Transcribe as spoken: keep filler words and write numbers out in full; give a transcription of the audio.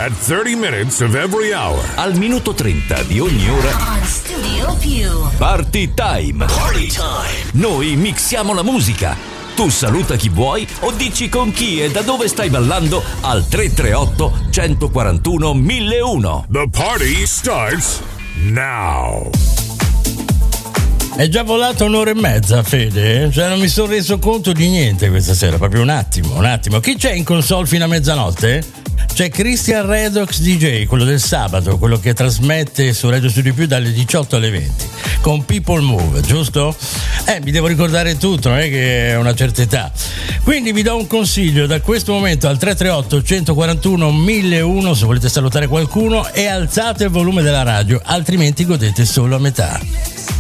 At thirty minutes of every hour. Al minuto trenta di ogni ora. On Studio Più. Party time. Party time. Noi mixiamo la musica. Tu saluta chi vuoi o dici con chi e da dove stai ballando al tre tre otto, uno quattro uno, mille uno. The party starts now. È già volato un'ora e mezza, Fede? Cioè non mi sono reso conto di niente questa sera, proprio un attimo, un attimo. Chi c'è in console fino a mezzanotte? C'è Christian Redox D J, quello del sabato, quello che trasmette su Radio Studio Più dalle diciotto alle venti, con People Move, giusto? Eh, mi devo ricordare tutto, non è che è una certa età. Quindi vi do un consiglio da questo momento al tre tre otto, uno quattro uno, mille uno se volete salutare qualcuno, e alzate il volume della radio, altrimenti godete solo a metà.